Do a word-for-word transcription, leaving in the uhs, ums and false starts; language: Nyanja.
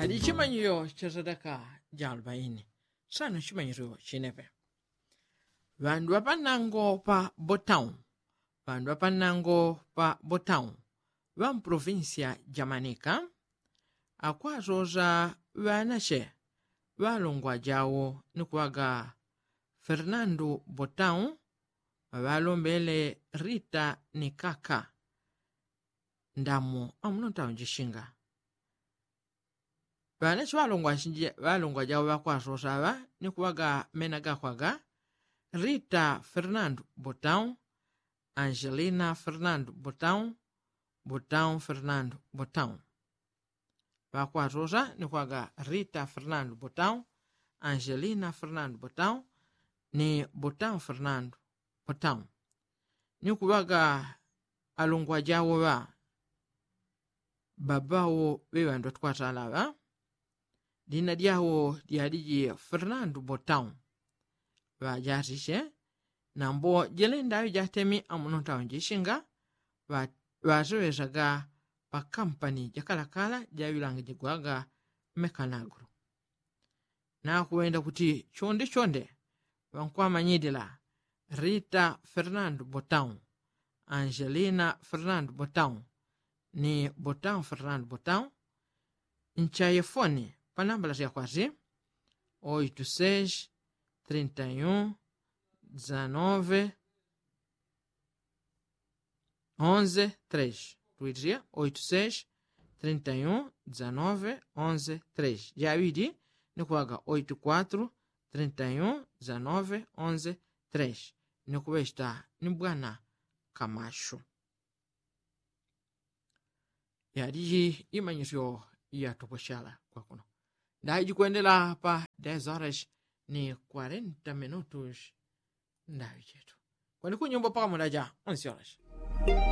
hadi chimanyo chazadaka jalbaini sano chimanyo chinepe vandu vapanango pa Botão vandu vapanango pa Botão va mprovincia Jamanica akwazoza vanache valongwa jawo nikuwaga Fernando Botão valombele Rita ni kaka ndamu amunonta njishinga vanache valongwa shinje valongwa jawo vakwazoza va nikuwaga menaga kwaga Rita Fernando Botão, Angelina Fernando Botão, Botão Fernando Botão. Vakwazoza ni kwaga Rita Fernando Botão, Angelina Fernando Botão, ni Botão Fernando Botão. Ni kuwaga alongwa jawo va babawo bebandu twatala va dina diawo diadiji Fernando Botão. Vajazishe nambo jelenda jatemi amunonta onjishinga va vazowezaga pa company jakalakala jawilangi jigwaga Mekanagro na kuenda kuti chonde chonde vankwa manyidila Rita Fernando Botão, Angelina Fernando Botão ni Botão Fernando Botão nchaye fone panambala ya kwazi oito seis trinta e um, dezenove, onze, três. Tu dizia oito seis trinta e um, dezenove, onze, três. Já vidi no kuaga oito quatro trinta e um, dezenove, onze, três. No kuesta nibwana Camacho. Ya diji imanyisyo ya toposhala kwa kuno. Daiji kuendela pa dez horas ni quarenta minutos ndawi chetu kwani kunyumba paka mudaja onze horas.